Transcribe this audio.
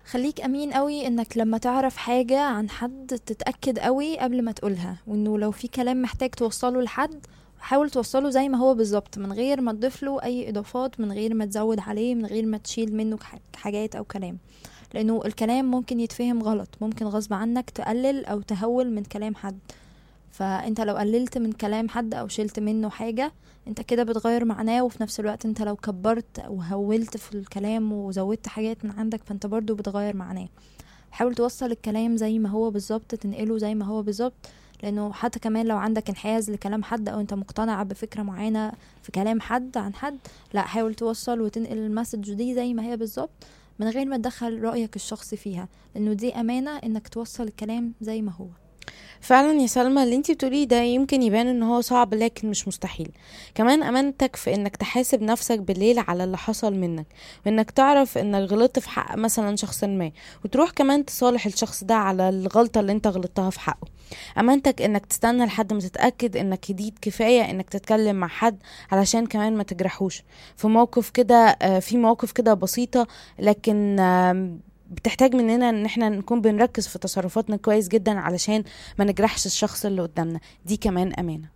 خليك امين قوي انك لما تعرف حاجة عن حد تتأكد قوي قبل ما تقولها، وانه لو في كلام محتاج توصله لحد حاول توصله زي ما هو بالظبط، من غير ما تضيف له اي اضافات، من غير ما تزود عليه، من غير ما تشيل منه حاجات او كلام. لانه الكلام ممكن يتفهم غلط، ممكن غصب عنك تقلل او تهول من كلام حد. فانت لو قللت من كلام حد او شلت منه حاجة، انت كده بتغير معناه، وفي نفس الوقت انت لو كبرت وهولت في الكلام وزودت حاجات من عندك فانت برضو بتغير معناه. حاول توصل الكلام زي ما هو بالظبط، تنقله زي ما هو بالظبط. لانه حتى كمان لو عندك انحياز لكلام حد او انت مقتنع بفكرة معينة في كلام حد عن حد، لا حاول توصل وتنقل المسج دي زي ما هي بالظبط، من غير ما تدخل رأيك الشخصي فيها، لانه دي امانة انك توصل الكلام زي ما هو. فعلا يا سلمى، اللي انتي بتقوليه ده يمكن يبان ان هو صعب لكن مش مستحيل. كمان امانتك في انك تحاسب نفسك بالليل على اللي حصل منك، وانك تعرف انك غلطت في حق مثلا شخص ما، وتروح كمان تصالح الشخص ده على الغلطة اللي انت غلطتها في حقه. امانتك انك تستنى لحد ما تتأكد انك هديت كفاية انك تتكلم مع حد علشان كمان ما تجرحوش في موقف كده، في مواقف كده بسيطة، لكن بتحتاج مننا ان احنا نكون بنركز في تصرفاتنا كويس جدا علشان ما نجرحش الشخص اللي قدامنا. دي كمان امانة.